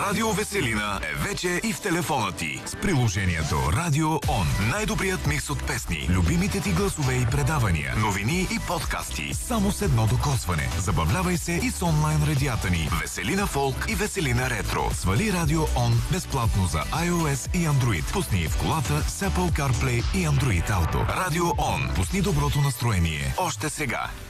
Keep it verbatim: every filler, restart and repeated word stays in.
Радио Веселина е вече и в телефона ти. С приложението Радио Он. Най-добрият микс от песни, любимите ти гласове и предавания, новини и подкасти. Само с едно докосване. Забавлявай се и с онлайн радията ни. Веселина Фолк и Веселина Ретро. Свали Радио Он безплатно за iOS и Android. Пусни в колата с Apple CarPlay и Android Auto. Радио Он. Пусни доброто настроение. Още сега.